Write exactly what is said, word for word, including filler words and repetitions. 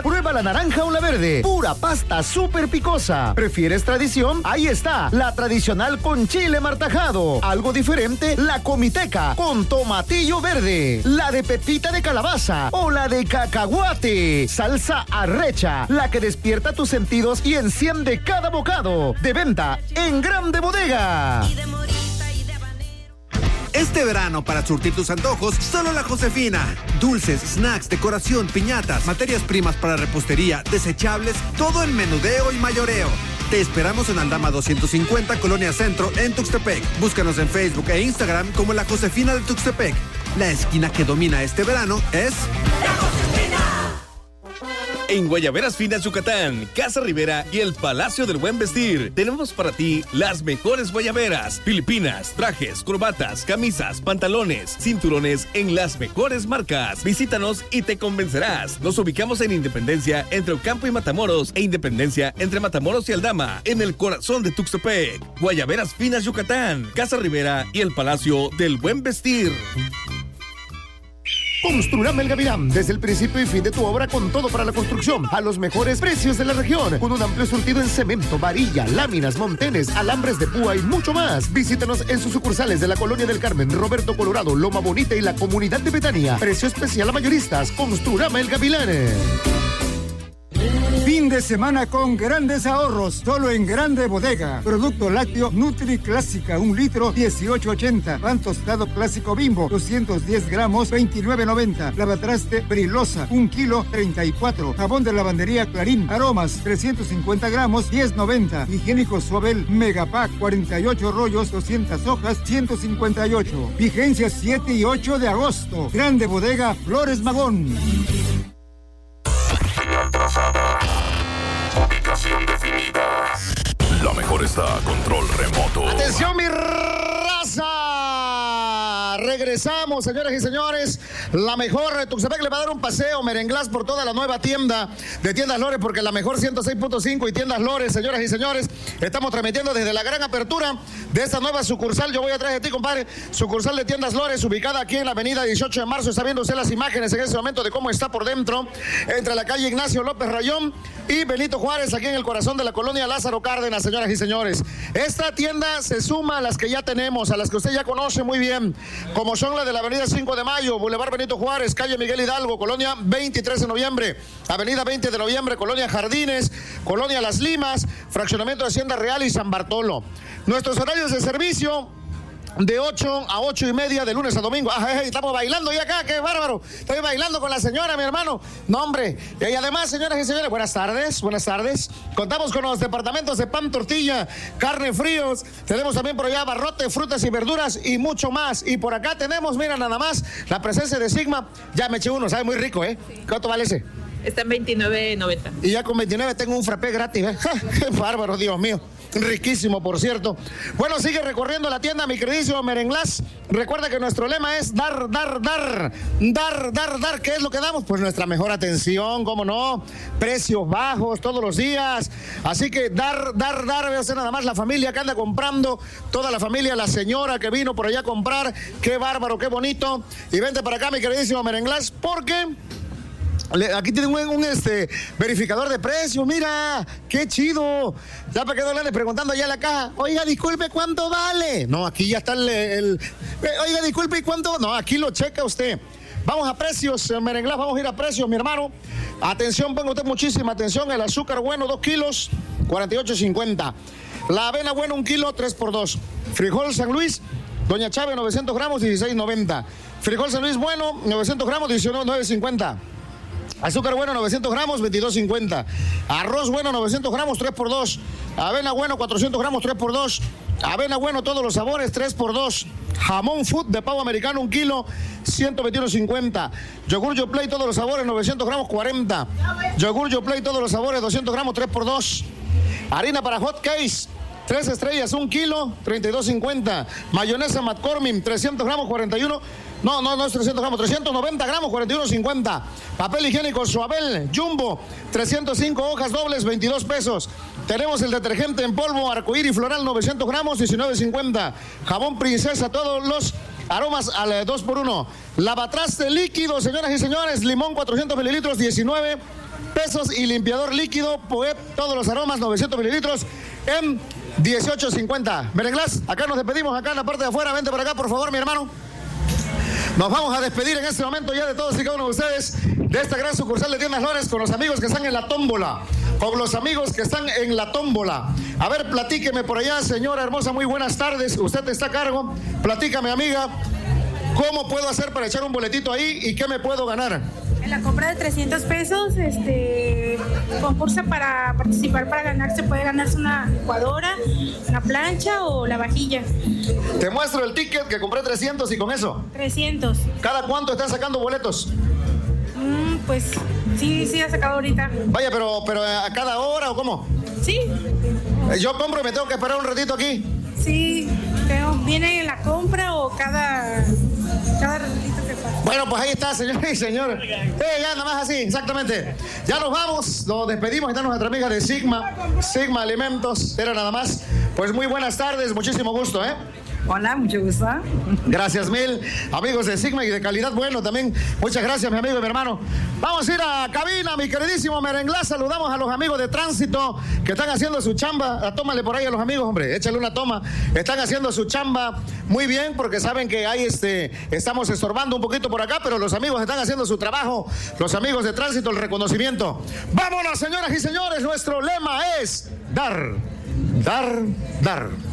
variedad, prueba la naranja o la verde. Pura pasta súper picosa. ¿Prefieres tradición? Ahí está, la tradicional con chile martajado. Algo diferente, la comiteca con tomatillo verde. La de pepita de calabaza o la de cacahuate. Salsa arrecha, la que despierta tus sentidos y enciende cada bocado. De venta en Grande Bodega. Este verano, para surtir tus antojos, solo La Josefina. Dulces, snacks, decoración, piñatas, materias primas para repostería, desechables, todo en menudeo y mayoreo. Te esperamos en Aldama doscientos cincuenta, Colonia Centro, en Tuxtepec. Búscanos en Facebook e Instagram como La Josefina de Tuxtepec. La esquina que domina este verano es... ¡La Josefina! En Guayaberas Finas Yucatán, Casa Rivera y el Palacio del Buen Vestir, tenemos para ti las mejores guayaberas, filipinas, trajes, corbatas, camisas, pantalones, cinturones en las mejores marcas. Visítanos y te convencerás. Nos ubicamos en Independencia entre Ocampo y Matamoros e Independencia entre Matamoros y Aldama, en el corazón de Tuxtepec. Guayaberas Finas Yucatán, Casa Rivera y el Palacio del Buen Vestir. Construrama El Gavilán, desde el principio y fin de tu obra con todo para la construcción, a los mejores precios de la región, con un amplio surtido en cemento, varilla, láminas, montenes, alambres de púa y mucho más. Visítanos en sus sucursales de la Colonia del Carmen, Roberto Colorado, Loma Bonita y la Comunidad de Betania. Precio especial a mayoristas. Construrama El Gavilán. Fin de semana con grandes ahorros, solo en Grande Bodega. Producto lácteo Nutri Clásica, un litro, dieciocho ochenta. Pan tostado clásico Bimbo, doscientos diez gramos, veintinueve noventa. Lavatraste Brilosa, un kilo, treinta y cuatro. Jabón de lavandería Clarín, aromas, trescientos cincuenta gramos, diez noventa. Higiénico Suabel Megapack, cuarenta y ocho rollos, doscientas hojas, ciento cincuenta y ocho. Vigencia siete y ocho de agosto. Grande Bodega Flores Magón. Trazada. Ubicación definida. La mejor está a control remoto. ¡Atención, mi raza! Regresamos, señoras y señores. La mejor, Tuxtepec le va a dar un paseo merenglás por toda la nueva tienda de Tiendas Lores, porque la mejor ciento seis punto cinco y Tiendas Lores, señoras y señores, estamos transmitiendo desde la gran apertura de esta nueva sucursal. Yo voy atrás de ti, compadre. Sucursal de Tiendas Lores, ubicada aquí en la avenida dieciocho de marzo. Está viendo usted las imágenes en este momento de cómo está por dentro, entre la calle Ignacio López Rayón y Benito Juárez, aquí en el corazón de la colonia Lázaro Cárdenas, señoras y señores. Esta tienda se suma a las que ya tenemos, a las que usted ya conoce muy bien, como son la de la avenida cinco de mayo, Boulevard Benito Juárez, calle Miguel Hidalgo, colonia veintitrés de noviembre, avenida veinte de noviembre, colonia Jardines, colonia Las Limas, fraccionamiento de Hacienda Real y San Bartolo. Nuestros horarios de servicio: de ocho a ocho y media, de lunes a domingo. Ah, estamos bailando ya acá, qué bárbaro. Estoy bailando con la señora, mi hermano. No, hombre. Y además, señoras y señores, buenas tardes, buenas tardes. Contamos con los departamentos de pan, tortilla, carne fríos. Tenemos también por allá barrote, frutas y verduras y mucho más. Y por acá tenemos, mira, nada más, la presencia de Sigma. Ya me eché uno, sabe muy rico, ¿eh? Sí. ¿Cuánto vale ese? Está en veintinueve noventa. Y ya con veintinueve tengo un frappé gratis, ¿eh? ¡Qué bárbaro, Dios mío! Riquísimo, por cierto. Bueno, sigue recorriendo la tienda, mi queridísimo Merenglás. Recuerda que nuestro lema es dar, dar, dar, dar, dar, dar. ¿Qué es lo que damos? Pues nuestra mejor atención, ¿cómo no? Precios bajos todos los días. Así que dar, dar, dar. Veo nada más la familia que anda comprando, toda la familia, la señora que vino por allá a comprar. Qué bárbaro, qué bonito. Y vente para acá, mi queridísimo Merenglás, porque... aquí tienen un, un este, verificador de precios, mira, qué chido. Ya para que no le ande preguntando allá en la caja, oiga, disculpe, ¿cuánto vale? No, aquí ya está el, el... Oiga, disculpe, ¿y cuánto? No, aquí lo checa usted. Vamos a precios, Merenglás, vamos a ir a precios, mi hermano. Atención, ponga usted muchísima atención. El azúcar bueno, dos kilos, cuarenta y ocho cincuenta. La avena bueno, un kilo, tres por dos. Frijol San Luis, Doña Chávez, novecientos gramos, dieciséis noventa. Frijol San Luis bueno, novecientos gramos, diecinueve cincuenta. Azúcar bueno, novecientos gramos, veintidós cincuenta. Arroz bueno, novecientos gramos, tres por dos. Avena bueno, cuatrocientos gramos, tres por dos. Avena bueno, todos los sabores, tres por dos. Jamón Food de pavo americano, un kilo, ciento veintiuno cincuenta. Yogur Yo Play, todos los sabores, novecientos gramos, cuarenta. Yogur Yo Play, todos los sabores, doscientos gramos, tres por dos. Harina para hot cakes, tres estrellas, un kilo, treinta y dos cincuenta. Mayonesa McCormick, trescientos gramos, cuarenta y uno. No, no, no es trescientos gramos, trescientos noventa gramos, cuarenta y uno cincuenta. Papel higiénico Suabel Jumbo, trescientos cinco hojas dobles, veintidós pesos. Tenemos el detergente en polvo Arcoíris Floral, novecientos gramos, diecinueve cincuenta. Jabón Princesa, todos los aromas al dos por uno. Lavatraste líquido, señoras y señores, limón cuatrocientos mililitros, diecinueve pesos y limpiador líquido Poep, todos los aromas, novecientos mililitros en dieciocho cincuenta. Merenglás, acá nos despedimos, acá en la parte de afuera. Vente por acá, por favor, mi hermano. Nos vamos a despedir en este momento ya de todos y cada uno de ustedes de esta gran sucursal de Tiendas Flores con los amigos que están en la tómbola. Con los amigos que están en la tómbola. A ver, platíqueme por allá, señora hermosa, muy buenas tardes. Usted está a cargo. Platícame, amiga, ¿cómo puedo hacer para echar un boletito ahí y qué me puedo ganar? En la compra de trescientos pesos, este, concursa para participar, para ganar, se puede ganarse una licuadora, una plancha o la vajilla. Te muestro el ticket que compré trescientos y con eso. trescientos. ¿Cada cuánto están sacando boletos? Mm, pues sí, sí ha sacado ahorita. Vaya, pero, pero ¿a cada hora o cómo? Sí. Yo compro y me tengo que esperar un ratito aquí. Sí, tengo, viene en la compra o cada, cada ratito que pasa. Bueno, pues ahí está, señores y señores. Eh, ya nada más así, exactamente. Ya nos vamos, nos despedimos. Está nuestra amiga de Sigma, Sigma Alimentos. Era nada más. Pues muy buenas tardes, muchísimo gusto, ¿eh? Hola, mucho gusto. Gracias mil, amigos de Sigma y de calidad bueno también. Muchas gracias, mi amigo y mi hermano. Vamos a ir a cabina, mi queridísimo Merenglás. Saludamos a los amigos de tránsito que están haciendo su chamba. Tómale por ahí a los amigos, hombre. Échale una toma. Están haciendo su chamba muy bien porque saben que ahí este, estamos estorbando un poquito por acá, pero los amigos están haciendo su trabajo. Los amigos de tránsito, el reconocimiento. Vámonos, señoras y señores. Nuestro lema es dar, dar, dar.